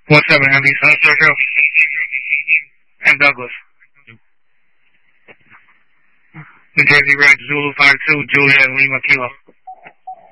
17 Andy, and Douglas. New Jersey Red, Zulu 52, Juliet, Lima, Kilo.